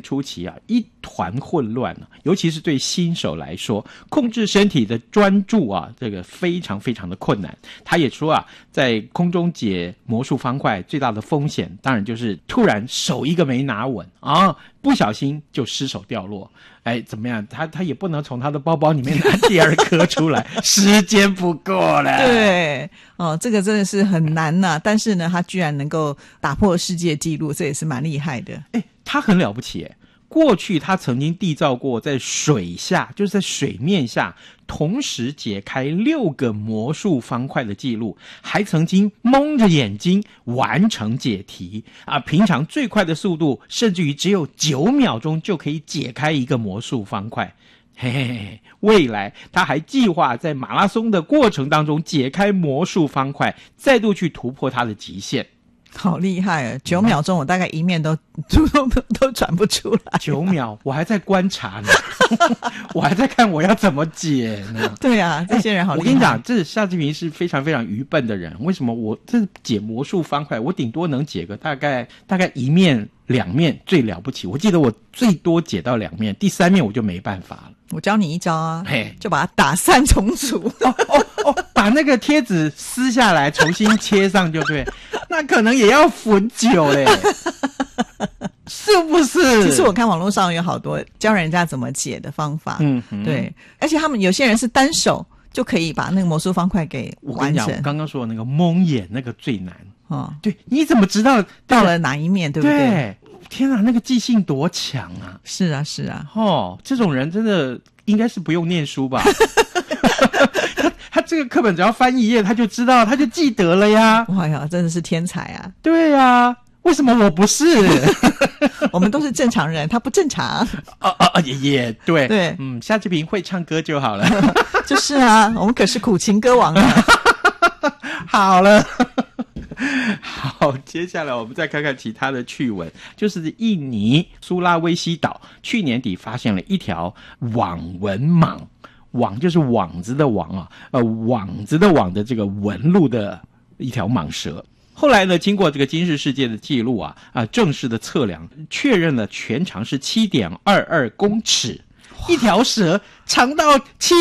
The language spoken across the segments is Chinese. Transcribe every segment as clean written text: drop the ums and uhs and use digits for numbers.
初期啊，一团混乱啊，尤其是对新手来说，控制身体的专注啊，这个非常非常的困难。他也说啊，在空中解魔术方块最大的风险，当然就是突然手一个没拿稳啊，不小心就失手掉落。哎，怎么样？他也不能从他的包包里面拿第二颗出来，时间不够了。 对，这个真的是很难呐，但是呢，他居然能够打破世界纪录，这也是蛮厉害的。 哎，他很了不起耶。过去他曾经缔造过在水下，就是在水面下同时解开6个魔术方块的记录，还曾经蒙着眼睛完成解题啊！平常最快的速度甚至于只有9秒钟就可以解开一个魔术方块。嘿嘿嘿，未来他还计划在马拉松的过程当中解开魔术方块，再度去突破他的极限。 好厉害啊！9秒钟我大概一面都转不出来。 9秒，我还在观察呢，我还在看我要怎么解呢。 对啊，这些人好厉害。 我跟你讲，这夏志平是非常非常愚笨的人。为什么我这解魔术方块，我顶多能解个大概1面2面最了不起。我记得我最多解到2面，第3面我就没办法了。 我教你一招啊，就把它打散重组。 把那个贴纸撕下来，重新切上就对。那可能也要很久嘞，是不是？ 其实我看网络上有好多教人家怎么解的方法，对，而且他们有些人是单手就可以把那个魔术方块给完成。 我跟你讲，我刚刚说的那个蒙眼那个最难对，你怎么知道到了哪一面，对不对？ 对，天啊，那个记性多强啊！ 是啊，是啊， 这种人真的应该是不用念书吧？他这个课本只要翻一页，他就知道，他就记得了呀！ 哇呀，真的是天才啊！ 对呀，为什么我不是？ 我们都是正常人，他不正常。 也对， 对， 夏志平会唱歌就好了。 就是啊，我们可是苦情歌王啊！ 好了。好，接下来我们再看看其他的趣闻，就是印尼苏拉威西岛去年底发现了一条网纹蟒，网就是网子的网啊，网子的网的这个纹路的一条蟒蛇。后来呢，经过这个金氏世界的记录正式的测量，确认了全长是 7.22 公尺。一条蛇长到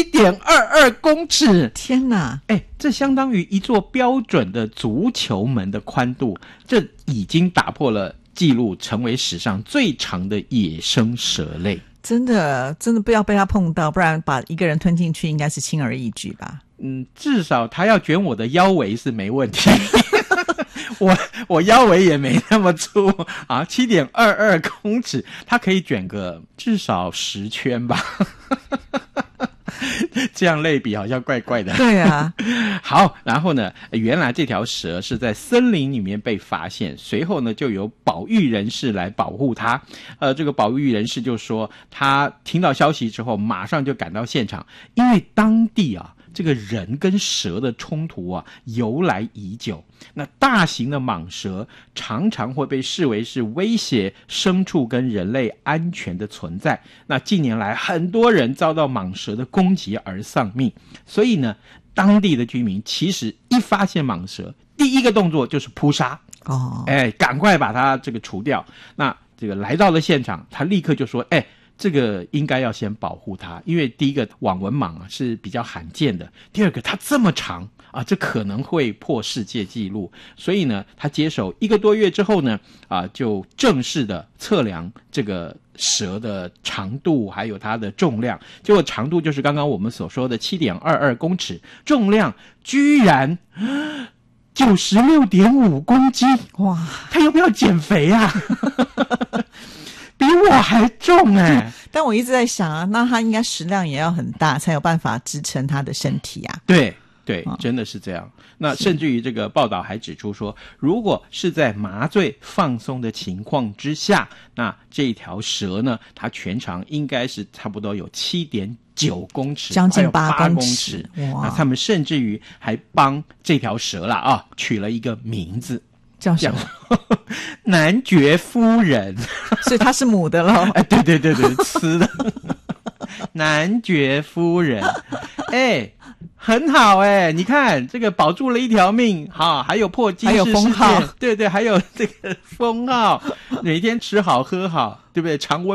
7.22 公尺， 天哪！ 这相当于一座标准的足球门的宽度，这已经打破了纪录，成为史上最长的野生蛇类。真的不要被它碰到，不然把一个人吞进去应该是轻而易举吧。 至少它要卷我的腰围是没问题。我腰围也没那么粗啊，7.22 公尺，它可以卷个至少10圈吧。这样类比好像怪怪的。 对啊。 好，然后呢，原来这条蛇是在森林里面被发现，随后呢就有保育人士来保护它。这个保育人士就说，他听到消息之后马上就赶到现场，因为当地这个人跟蛇的冲突由来已久。那大型的蟒蛇常常会被视为是威胁牲畜跟人类安全的存在。那近年来很多人遭到蟒蛇的攻击而丧命，所以呢，当地的居民其实一发现蟒蛇，第一个动作就是扑杀。赶快把它这个除掉。那这个来到了现场，他立刻就说，这个应该要先保护它，因为第一个网纹蟒是比较罕见的，第二个它这么长这可能会破世界纪录，所以呢，他接手1个多月之后呢，就正式的测量这个蛇的长度还有它的重量，结果长度就是刚刚我们所说的 7.22 公尺，重量居然96.5 公斤。哇，他要不要减肥啊？比我还重但我一直在想那他应该食量也要很大，才有办法支撑他的身体啊。 对，真的是这样。那甚至于这个报道还指出说，如果是在麻醉放松的情况之下，那这条蛇呢，它全长应该是差不多有 7.9 公尺， 将近8公尺。 那他们甚至于还帮这条蛇取了一个名字， 叫什么？ 男爵夫人。 所以她是母的咯。 对，雌的。男爵夫人。很好你看这个保住了一条命，还有破金氏世界，还有封号。对，还有这个封号。每天吃好喝好，对不对？常温